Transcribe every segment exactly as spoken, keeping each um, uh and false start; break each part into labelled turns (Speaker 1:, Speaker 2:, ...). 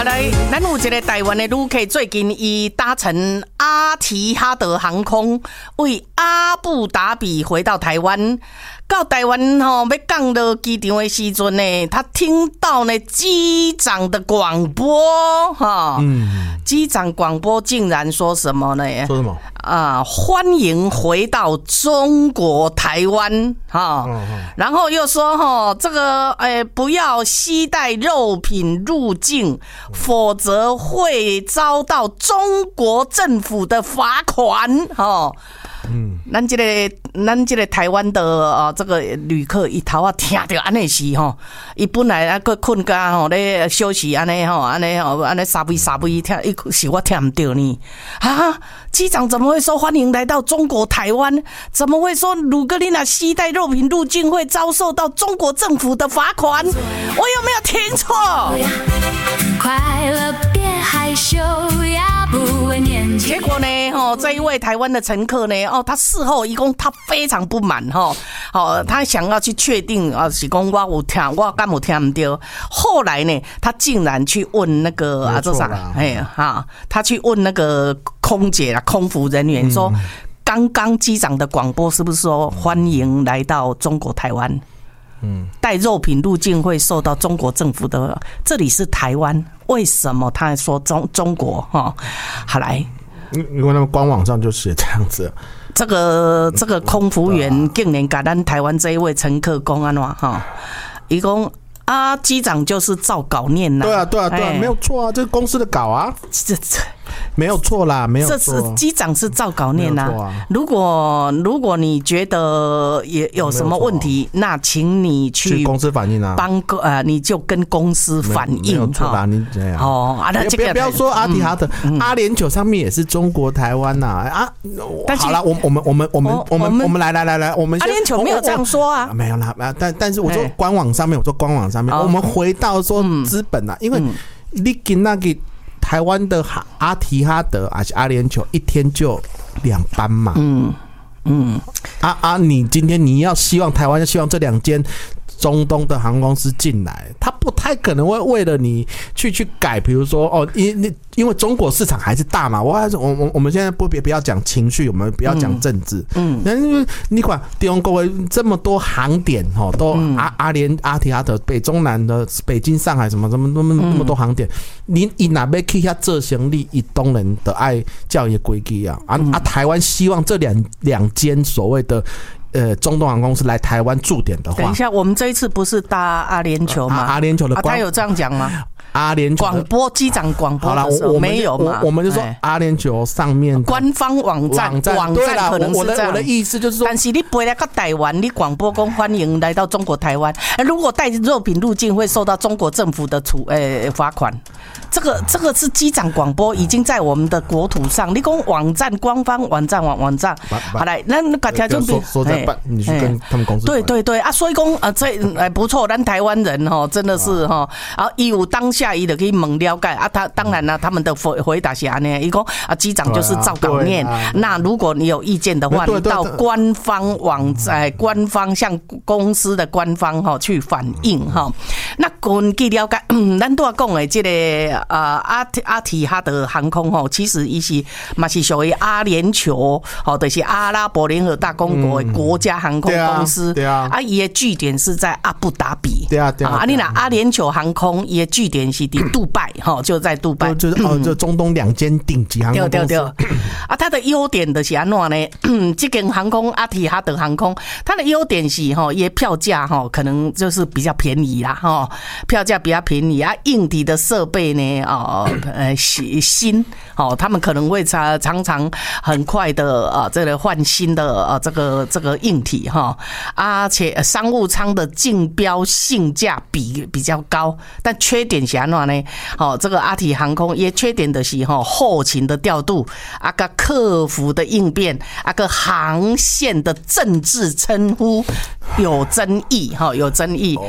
Speaker 1: 来，咱有一个台湾的旅客，最近伊搭乘阿提哈德航空为阿布达比回到台湾。到台湾吼，要降落机场的时阵呢，他听到呢机长的广播哈，嗯，机长广播竟然说什么呢？
Speaker 2: 说什么？
Speaker 1: 啊，欢迎回到中国台湾哈，嗯嗯、然后又说哈，这个诶、欸、不要携带肉品入境，否则会遭到中国政府的罚款哈。嗯，咱这个咱这个台湾的啊，这个旅客一头啊听到安尼时吼，伊本来啊个困觉吼咧休息安尼吼，安尼吼安尼沙微沙微听，伊是我听唔到呢啊！机长怎么会说欢迎来到中国台湾？怎么会说如果你那携带肉品入境会遭受到中国政府的罚款？我有没有听错？快乐别害羞呀，不问年纪。结果呢，哦，这一位台湾的乘客呢，哦，他事后一共他非常不满哈，哦，他想要去确定啊，是讲我有听，我敢有听唔到。后来呢，他竟然去问那个啊，这啥？哎哈，他去问那个空姐啦、空服人员说，嗯、刚刚机长的广播是不是说欢迎来到中国台湾？嗯，带肉品入境会受到中国政府的，这里是台湾，为什么他说中中国哈？好来，
Speaker 2: 因为他们官网上就写这样子。
Speaker 1: 这个这个空服员竟然给咱台湾这一位乘客讲安怎哈？伊讲啊，机长就是照稿念呐。
Speaker 2: 对啊，对啊，对啊，没有错啊，这是公司的稿啊。
Speaker 1: 这这。
Speaker 2: 没有错啦，没有错。
Speaker 1: 这是机长是照稿念呐、啊啊。如果如果你觉得也有什么问题，那请你去
Speaker 2: 公司反映啊，
Speaker 1: 帮呃你就跟公司反映。
Speaker 2: 没有错啦，你这样哦啊，那这个不要说阿提哈德、嗯、阿联酋上面也是中国台湾呐啊。好了，我我们我们我们我们我们来来来来，我们
Speaker 1: 阿联酋没有这样说啊，
Speaker 2: 没有啦，但但是我说官网上面，我说官网上面，我们回到说资本啊，因为你给那个。台湾的阿提哈德还是阿联酋一天就两班嘛？嗯嗯，啊啊！你今天你要希望台湾要希望这两间中东的航空公司进来，他不太可能会为了你去去改，比如说哦，因因为中国市场还是大嘛，我还是我我我们现在不别不要讲情绪，我们不要讲政治，嗯，嗯你管中国这么多航点哈，都阿阿联阿提哈德、北中南的北京、上海什么什么那么那么多航点，你你哪边去下做生意，以东人的爱教育规矩啊啊啊！台湾希望这两两间所谓的。呃，中东航空公司来台湾驻点的话，
Speaker 1: 等一下，我们这一次不是搭阿联酋吗？
Speaker 2: 阿联酋的、
Speaker 1: 啊，他有这样讲吗？
Speaker 2: 阿联酋
Speaker 1: 广播机长广播的时候没有嘛？
Speaker 2: 我们就说阿联酋上面
Speaker 1: 官方网站网站网站可能是这样。
Speaker 2: 我的意思就是说，
Speaker 1: 但是你飞来到台湾，你广播公欢迎来到中国台湾，如果带肉品入境会受到中国政府的处呃罚款。这个这个是机长广播已经在我们的国土上，你讲网站官方网站网网站，好来，那那条就
Speaker 2: 说说在办，你去跟他们公司。
Speaker 1: 对对对啊，所以讲啊，这哎不错，咱台湾人哈真的是哈，啊，伊有当下伊就可以猛了解啊，他当然了，他们的回回答是安尼，伊讲啊，机长就是照稿念。那如果你有意见的话，你到官方网站、官方向公司的官方哈去反映哈。那根据了解，咱都要讲的这个。呃，阿阿提哈德航空吼，其实伊是嘛是属于阿联酋，吼，就是阿拉伯联合大公国的国家航空公司。对啊，啊，伊的据点是在阿布达比。
Speaker 2: 对啊，对啊。
Speaker 1: 啊，你那阿联酋航空伊的据点是伫杜拜，吼，就在杜拜。
Speaker 2: 就是哦，就中东两间顶级航空公司。对对对。
Speaker 1: 啊，它的优点的是安怎呢？这间航空阿提哈德航空，它的优点是吼，伊的票价吼可能就是比较便宜啦，吼，票价比较便宜啊，硬体的设备呢。哦，呃，新哦，他们可能会常常常很快的啊，这个换新的啊，这个这个硬体哈，而且商务舱的竞标性价比比较高，但缺点是安怎呢？哦，这个阿提航空也缺点的是哈，后勤的调度，啊个客服的应变，啊个航线的政治称呼有争议哈，有争议。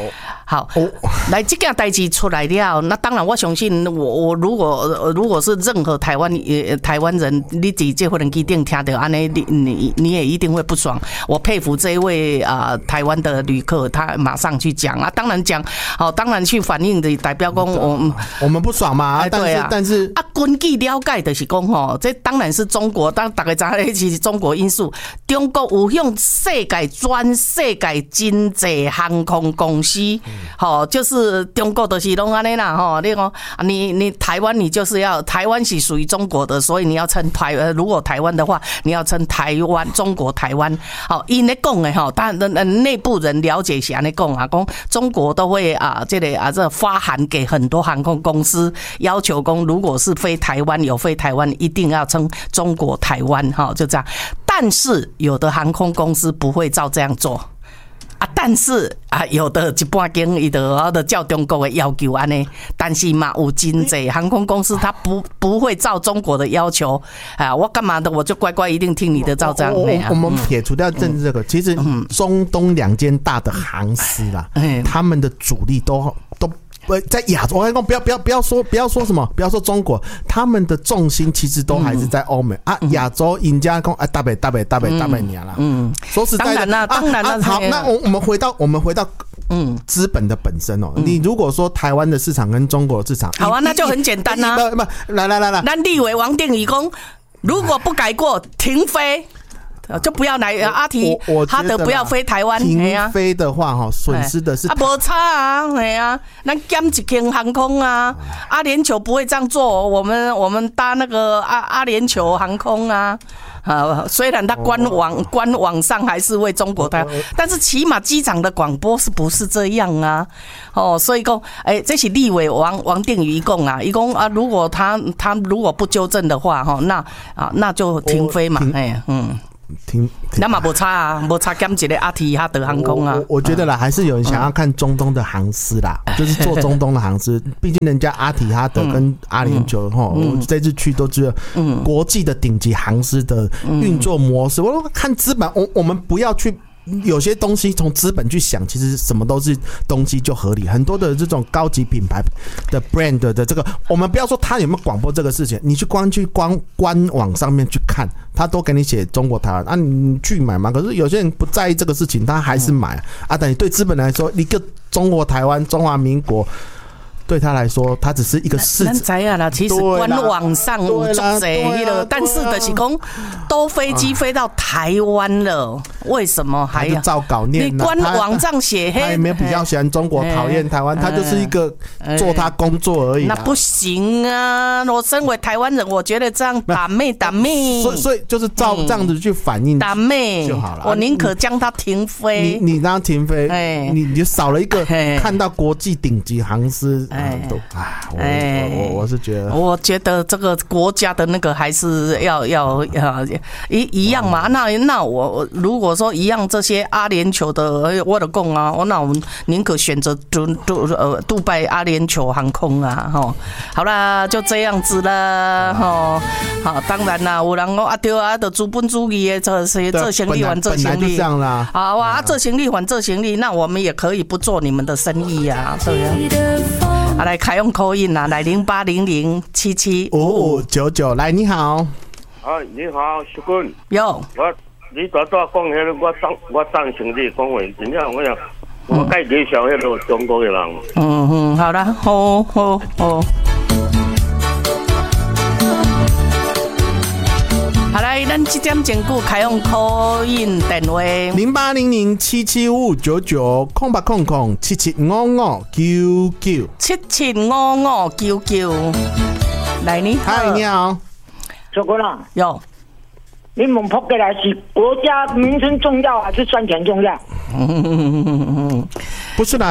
Speaker 1: 好，哦、来这件代志出来了，那当然我相信我我如果如果是任何台湾呃台湾人，你在这飞机顶听到安尼，你你你也一定会不爽。我佩服这一位啊、呃、台湾的旅客，他马上去讲啊，当然讲，好、哦，当然去反映的代表讲我
Speaker 2: 我们不爽嘛，哎、但是、啊、但是
Speaker 1: 啊，根据了解的是讲吼，这当然是中国，当大家知道这是中国因素，中国有向世界全世界真济航空公司。好，就是中国的是拢安尼啦，吼，你讲你你台湾你就是要台湾是属于中国的，所以你要称台呃，如果台湾的话，你要称台湾中国台湾。好，因咧讲的吼，当然内部人了解是安尼讲啊，讲中国都会啊，这个啊这发函给很多航空公司，要求讲如果是飞台湾有飞台湾，一定要称中国台湾，哈，就这样。但是有的航空公司不会照这样做。啊，但是啊，有的一半间伊就就照中国的要求安尼，但是嘛有真济航空公司它不不会照中国的要求啊，我干嘛的我就乖乖一定听你的照章。
Speaker 2: 我, 我, 我们撇除掉政治这个，嗯、其实中东两间大的航司啦，嗯、他们的主力都都。在亚洲，我跟你讲，不要不要不要说不要说什么，不要说中国，他们的重心其实都还是在欧美、嗯、啊。亚洲人家讲啊，大北大北大北大北年了。嗯，说实在的，当然啦，当然啦、啊啊。好，那我我们回到我们回到嗯资本的本身哦。嗯、你如果说台湾的市场跟中国的市场，
Speaker 1: 好啊，那就很简单啊。
Speaker 2: 不不，来来来来，
Speaker 1: 咱立委王定宇讲，如果不改过，停飞。就不要来阿提哈德不要飞台湾，
Speaker 2: 停飞的话哈，损失的是
Speaker 1: 啊，无差啊，哎呀，咱减一间航空啊，阿联酋不会这样做，我们我们搭那个阿阿联酋航空啊。啊，虽然它官网官网上还是为中国台，但是起码机场的广播是不是这样啊？哦，所以讲，哎，这是立委王王定宇讲啊，一讲啊，如果他他如果不纠正的话，哈，那啊那就停飞嘛，哎，嗯。
Speaker 2: 停，
Speaker 1: 那嘛无差啊，无差减一个阿提哈德航空啊。
Speaker 2: 我, 我觉得啦，还是有人想要看中东的航司啦，嗯、就是做中东的航司。毕竟人家阿提哈德跟阿联酋哈，嗯、我这次去都知道国际的顶级航司的运作模式。嗯、我看资本，我我们不要去。有些东西从资本去想，其实什么都是东西就合理。很多的这种高级品牌的 brand 的这个，我们不要说他有没有广播这个事情，你去光去光官网上面去看，他都给你写中国台湾啊，你去买嘛。可是有些人不在意这个事情，他还是买啊。但你对资本来说，一个中国台湾、中华民国。对他来说，他只是一个市值。
Speaker 1: 咱知啊啦，其实官网上有足侪迄个，但是的是讲，都飞机飞到台湾了，为什么还要
Speaker 2: 照稿念？
Speaker 1: 你官网上写，
Speaker 2: 他也没有比较喜欢中国，讨厌台湾，他就是一个做他工作而已。
Speaker 1: 那不行啊！我身为台湾人，我觉得这样打妹打妹，
Speaker 2: 所以所以就是照这样子去反映
Speaker 1: 打妹
Speaker 2: 就好了。
Speaker 1: 我宁可将它停飞。
Speaker 2: 你你让它停飞，你你少了一个看到国际顶级航司。哎，都啊，我我我我是觉得，
Speaker 1: 我觉得这个国家的那个还是要要要一一样嘛。那那我如果说一样，这些阿联酋的，我的讲啊，我那我们宁可选择杜杜呃杜拜阿联酋航空啊，哈。好啦，就这样子啦，哈。好，当然啦，有人讲啊对啊，就资本主义的这些这行李还这行李，
Speaker 2: 这样啦。
Speaker 1: 好啊，这行李还这行李，那我们也可以不做你们的生意啊，对啊。啊，来开用口音啦，来零八零零七七五五
Speaker 2: 九九，来你好，
Speaker 3: 啊你好，小君，
Speaker 1: 有
Speaker 3: 我你早早讲迄个，我赞我赞成你讲话，真正我呀，我介介绍迄个中国的人。
Speaker 1: 嗯嗯，好啦，好好好。好来，咱这点前句开用口音电话
Speaker 2: 零八零零七七五五九九空八空空七七五五九九
Speaker 1: 七七五五九九。来你好，
Speaker 2: 嗨你好，
Speaker 4: 小哥啦，
Speaker 1: 有。
Speaker 4: 你们跑过来是国家名称重要还是赚钱重要？
Speaker 2: 不是啦，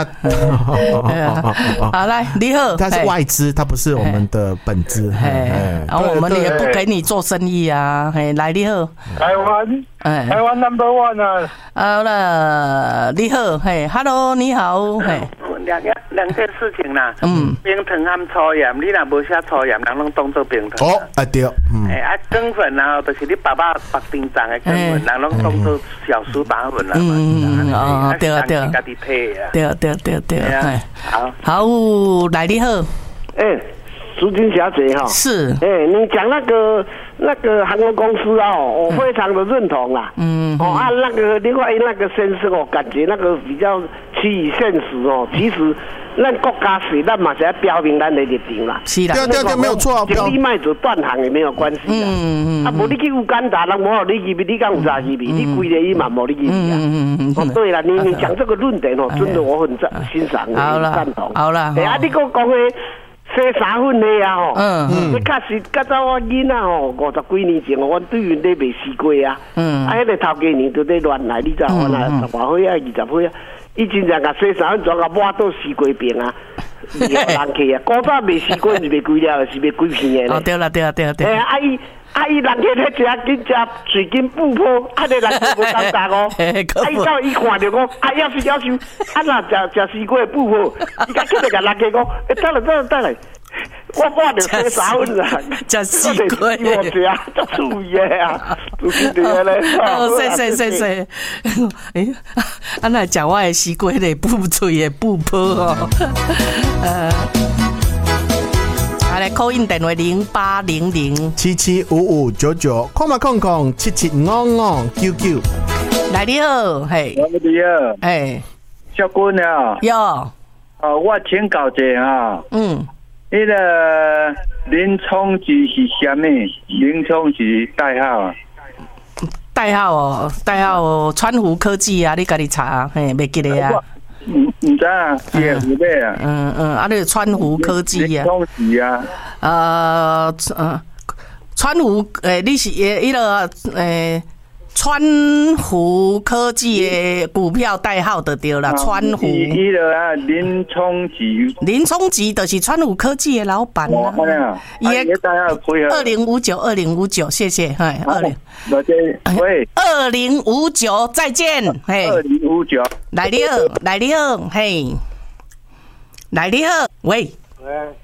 Speaker 1: 好来，你好，
Speaker 2: 它是外资，它不是我们的本资，
Speaker 1: 然后我们也不给你做生意啊。来，你好，
Speaker 3: 台湾，台湾 number one 啊。
Speaker 1: 好了，你好，嘿 ，Hello， 你好，嘿。
Speaker 5: 两两两件事情啦。嗯，冰糖和粗盐，你若无写粗盐，人拢当做冰糖。
Speaker 2: 哦，啊对，嗯，
Speaker 5: 哎啊，羹粉啊，就是你爸爸白冰糖的羹粉，人拢当做小苏打粉啦。
Speaker 1: 嗯哦，对啊对啊，
Speaker 5: 家己配啊。
Speaker 1: 对啊对啊对啊对啊。
Speaker 5: 好，
Speaker 1: 好，来你好。
Speaker 6: 哎，淑君小姐哈。
Speaker 1: 是。
Speaker 6: 哎，你讲那个那个航空公司啊，我非常的认同啦。嗯。哦啊，那个另外那个先生哦，感觉那个比较趋于现实哦。其实，咱国家是咱嘛是要标明咱的立场啦。
Speaker 1: 是啦。
Speaker 2: 对对对，没有错。
Speaker 6: 就你卖走断行也没有关系啦。嗯嗯。啊，无你去乌干达，人无好你入去，你敢有啥入去？你规个伊嘛无你入去啊。嗯嗯嗯。哦，对了，你你讲这个论点哦，真的我很赞欣赏，很赞同。
Speaker 1: 好啦。
Speaker 6: 哎啊，你讲讲诶。洗衫粉的啊吼，嗯嗯，你确实，较早我囡仔吼，五十几年前，我对面咧卖西瓜啊，嗯，啊，迄个头家娘都咧乱来，你知我啦，十外岁啊，二十岁啊，伊真正甲洗衫粉装甲抹到西瓜饼啊，有人去啊，古早卖西瓜是卖几了，是卖几片的。
Speaker 1: 哦，对啦，对啦，对啦，对。
Speaker 6: 哎，阿姨。啊！伊人家咧食紧食水晶布破，啊！个人家无感觉哦。啊！伊到伊看着讲，啊！要是要求，啊！若食食西瓜布破，伊甲叫着甲人家讲，哎，等来等来等来，我抹着洗衫粉啦，
Speaker 1: 食西瓜，
Speaker 6: 我食，足注意的啊，就是这个咧。
Speaker 1: 哦，谢谢谢谢。哎，啊，那食我的西瓜咧，布脆的布破哦。呃。来 call in 电话零八零零
Speaker 2: 七七五五九九，空嘛空空七七五五九九。
Speaker 1: 来你好，嘿，
Speaker 7: 你好，
Speaker 1: 哎，
Speaker 7: 小君啊，
Speaker 1: 有，
Speaker 7: 哦，我请教一下哈，嗯，那个林冲吉是什么？林冲吉代号啊？
Speaker 1: 代号哦，代号哦，川湖科技啊，你家己查，嘿，袂记得啊。
Speaker 7: 唔唔知啊，业务咩啊？
Speaker 1: 嗯嗯，啊，那川湖科技啊，
Speaker 7: 空气啊，
Speaker 1: 呃呃，川湖诶，你是诶，迄个诶，川湖科技的股票代号就对啦，川湖。
Speaker 7: 伊个啊，林冲吉。林
Speaker 1: 冲吉就是川湖科技的老板啊。
Speaker 7: 伊个代号配合。
Speaker 1: 二零五九二零五九，谢谢，嘿，二零。
Speaker 7: 喂。
Speaker 1: 二零五九，再见，嘿。
Speaker 7: 二零五九。
Speaker 1: 来你好，来你好，嘿，来你好，喂。喂。